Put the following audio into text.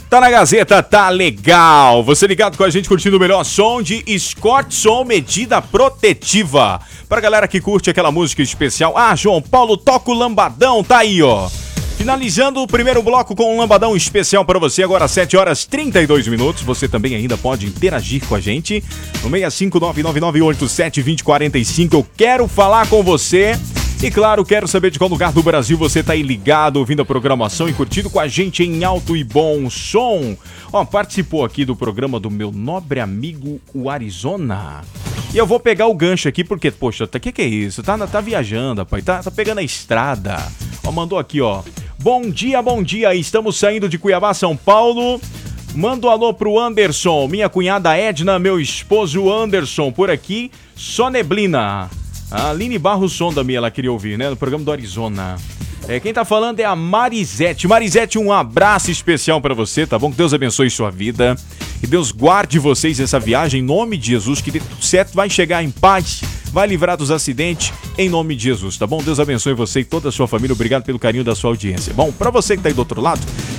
Tá na Gazeta, tá legal. Você ligado com a gente curtindo o melhor som de Scott Som Medida Protetiva. Pra galera que curte aquela música especial. João Paulo, toca o lambadão, tá aí, ó. Finalizando o primeiro bloco com um lambadão especial para você, agora 7h32. Você também ainda pode interagir com a gente no 65999872045. Eu quero falar com você. E claro, quero saber de qual lugar do Brasil você tá aí ligado, ouvindo a programação e curtindo com a gente em alto e bom som. Ó, participou aqui do programa do meu nobre amigo, o Arizona. E eu vou pegar o gancho aqui porque, poxa, que é isso? Tá viajando, rapaz, tá pegando a estrada. Ó, mandou aqui, ó. Bom dia, estamos saindo de Cuiabá, São Paulo. Manda um alô pro Anderson, minha cunhada Edna, meu esposo Anderson, por aqui, só neblina. A Aline Barros Sonda-me, ela queria ouvir, né? No programa do Arizona. Quem tá falando é a Marisete. Marisete, um abraço especial pra você, tá bom? Que Deus abençoe sua vida. Que Deus guarde vocês nessa viagem, em nome de Jesus. Que tudo certo, vai chegar em paz, vai livrar dos acidentes, em nome de Jesus, tá bom? Deus abençoe você e toda a sua família. Obrigado pelo carinho da sua audiência. Bom, pra você que tá aí do outro lado,